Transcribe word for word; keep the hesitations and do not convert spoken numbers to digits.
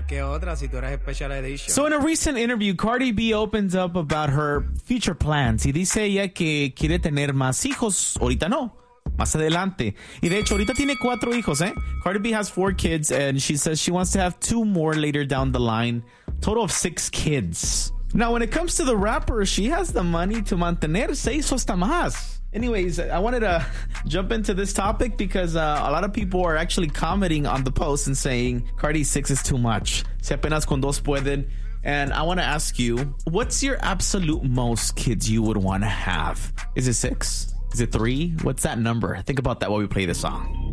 ¿Qué otra si tú eres special edition? So in a recent interview, Cardi B opens up about her future plans y dice ella que quiere tener más hijos. Ahorita no, más adelante. Y de hecho, ahorita tiene cuatro hijos, ¿eh? Cardi B has four kids and she says she wants to have two more later down the line. Total of six kids. Now, when it comes to the rapper, she has the money to mantener seis o hasta más. Anyways, I wanted to jump into this topic because uh, a lot of people are actually commenting on the post and saying Cardi six is too much. Si apenas con dos pueden. And I want to ask you, what's your absolute most kids you would want to have? Is it six? Is it three? What's that number? Think about that while we play this song.